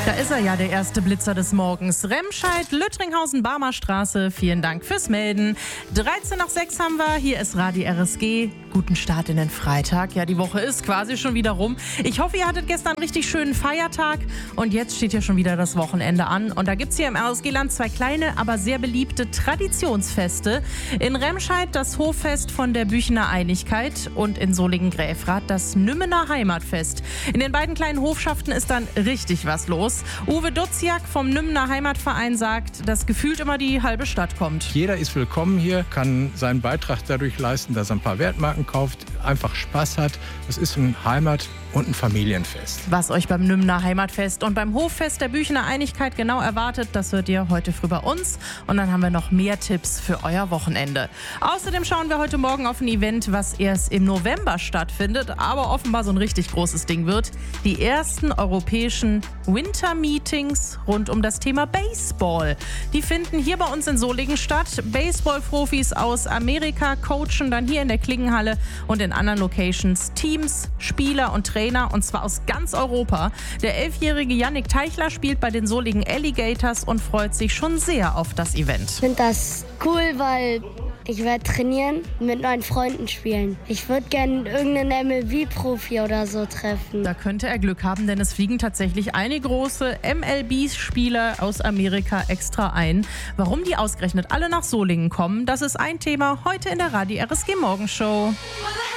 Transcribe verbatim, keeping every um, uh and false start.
Da ist er ja, der erste Blitzer des Morgens. Remscheid, Lüttringhausen, Barmer Straße. Vielen Dank fürs Melden. dreizehn nach sechs haben wir. Hier ist Radio R S G. Guten Start in den Freitag. Ja, die Woche ist quasi schon wieder rum. Ich hoffe, ihr hattet gestern einen richtig schönen Feiertag. Und jetzt steht ja schon wieder das Wochenende an. Und da gibt es hier im R S G-Land zwei kleine, aber sehr beliebte Traditionsfeste. In Remscheid das Hoffest von der Büchener Einigkeit und in Solingen-Gräfrath das Nümmener Heimatfest. In den beiden kleinen Hofschaften ist dann richtig was los. Uwe Duziak vom Nümmener Heimatverein sagt, dass gefühlt immer die halbe Stadt kommt. Jeder ist willkommen hier, kann seinen Beitrag dadurch leisten, dass er ein paar Wertmarken kauft, einfach Spaß hat. Das ist ein Heimat- und ein Familienfest. Was euch beim Nümmener Heimatfest und beim Hoffest der Büchener Einigkeit genau erwartet, das hört ihr heute früh bei uns. Und dann haben wir noch mehr Tipps für euer Wochenende. Außerdem schauen wir heute Morgen auf ein Event, was erst im November stattfindet, aber offenbar so ein richtig großes Ding wird. Die ersten europäischen Winter-Meetings rund um das Thema Baseball. Die finden hier bei uns in Solingen statt. Baseball-Profis aus Amerika coachen dann hier in der Klingenhalle und in anderen Locations Teams, Spieler und Trainer, und zwar aus ganz Europa. Der elfjährige Yannick Teichler spielt bei den Solingen Alligators und freut sich schon sehr auf das Event. Ich finde das cool, weil ich werde trainieren, mit meinen Freunden spielen. Ich würde gerne irgendeinen M L B-Profi oder so treffen. Da könnte er Glück haben, denn es fliegen tatsächlich einige große M L B-Spieler aus Amerika extra ein. Warum die ausgerechnet alle nach Solingen kommen, das ist ein Thema heute in der Radio R S G Morgenshow.